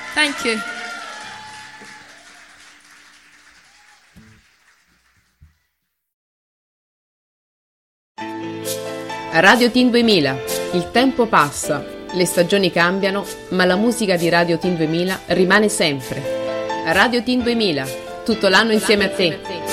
Thank you. Radio Teen 2000. Il tempo passa, le stagioni cambiano, ma la musica di Radio Teen 2000 rimane sempre. Radio Teen 2000, tutto l'anno insieme a te.